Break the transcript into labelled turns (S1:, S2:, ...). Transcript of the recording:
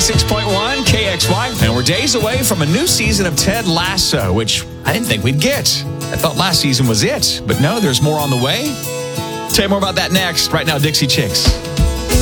S1: 96.1 KXY. And we're days away from a new season of Ted Lasso, which I didn't think we'd get. I thought last season was it. But no, there's more on the way. Tell you more about that next. Right now, Dixie Chicks.